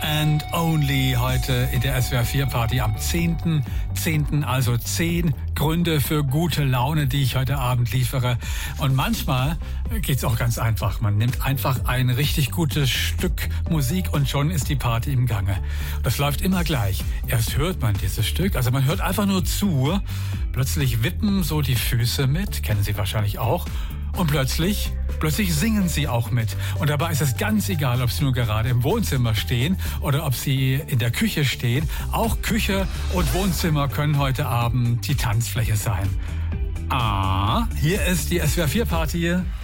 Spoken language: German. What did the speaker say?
and Only heute in der SWR 4 Party am 10.10., also 10 Gründe für gute Laune, die ich heute Abend liefere. Und manchmal geht's auch ganz einfach. Man nimmt einfach ein richtig gutes Stück Musik und schon ist die Party im Gange. Das läuft immer gleich. Erst hört man dieses Stück, also man hört einfach nur zu. Plötzlich wippen so die Füße mit, kennen Sie wahrscheinlich auch. Und plötzlich singen sie auch mit. Und dabei ist es ganz egal, ob sie nur gerade im Wohnzimmer stehen oder ob sie in der Küche stehen. Auch Küche und Wohnzimmer können heute Abend die Tanzfläche sein. Hier ist die SWR 4 Party.